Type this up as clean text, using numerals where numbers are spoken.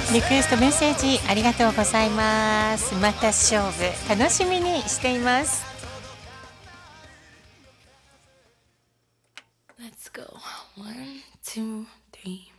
リクエストメッセージありがとうございます。また勝負楽しみにしています。 Let's go. 1, 2, 3